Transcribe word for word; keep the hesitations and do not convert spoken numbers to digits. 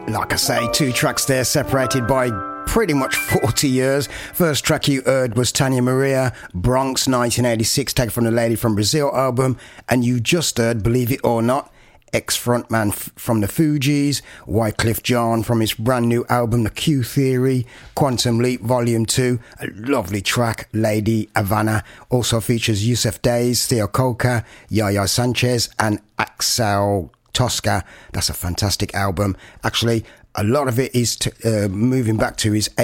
Like I say, two tracks there separated by pretty much forty years. First track you heard was Tanya Maria, Bronx nineteen eighty-six, taken from the Lady from Brazil album. And you just heard, believe it or not, ex-frontman f- from the Fugees, Wycliffe Jean from his brand new album The Q Theory, Quantum Leap Volume two, a lovely track, Lady Havana. Also features Yusuf Days, Theo Coca, Yaya Sanchez and Axel Tosca. That's a fantastic album. Actually, a lot of it is t- uh, moving back to his